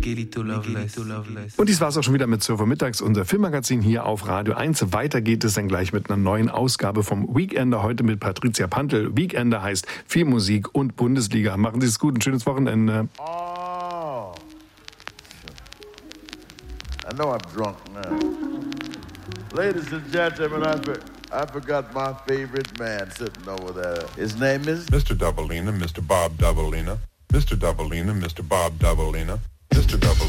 Und dies war es auch schon wieder mit Surfer Mittags, unser Filmmagazin hier auf Radio 1. Weiter geht es dann gleich mit einer neuen Ausgabe vom Weekender, heute mit Patricia Pantel. Weekender heißt viel Musik und Bundesliga. Machen Sie es gut, ein schönes Wochenende. Oh. I know I'm drunk now. Ladies and gentlemen, I forgot my favorite man sitting over there. His name is Mr. Doubleina, Mr. Bob Doubleina. Mr. Doubleina, Mr. Bob Doubleina. Mr. Doubleina.